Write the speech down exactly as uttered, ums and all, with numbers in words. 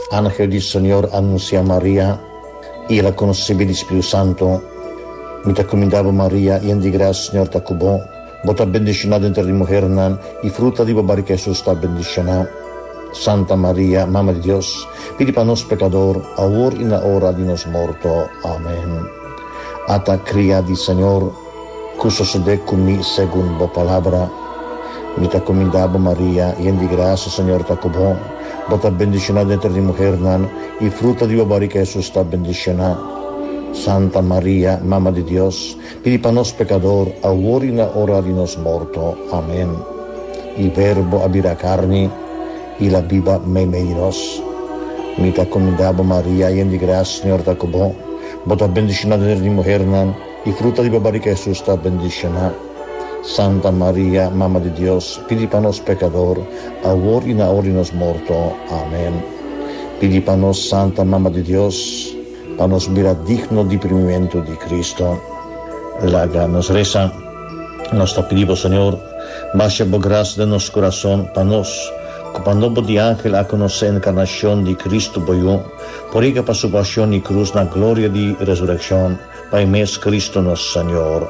Ángel del Señor anuncia a María y la concebi di Spirito Santo. Mi te comendavo María, y en di gracia Señor te cubó, vos bendicionada entre las mujeres, y fruta di barriga Jesús está bendicionada. Santa María, Mamma de Dios, pidi para nos pecador, ahora y en la hora de nos muerto. Amén. Ata cría di Señor, que sucede conmigo según la palabra. Mi te comendavo María, y en di gracia Señor te cubó, vos bendicionada entre las mujeres, y fruta di barriga Jesús está bendicionada. Santa María, Mamma de Dios, pidi para nos pecador, ahora y en la hora de nos muerto. Amén. Il Verbo abira carne, y la viva me meinos. Mi te comendavo María, y en di gracia Señor te cubó, vos bendicionada entre las mujeres, y fruta di barriga Jesús está bendicionada. Santa María, Mamma de Dios, pidi para nos pecador, ahora y en la hora de nos muerto. Amén. Pidi para nos, Santa Mamma de Dios, para nos mira digno di primimiento di Cristo. Laga nos reza, nos te pedimos, Señor, baja por gracia de nuestro corazón, para nos, cuando de ángel a conocer la encarnación de Cristo boyó, por ella para su pasión y cruz, la gloria de resurrección, para mes Cristo nuestro Señor.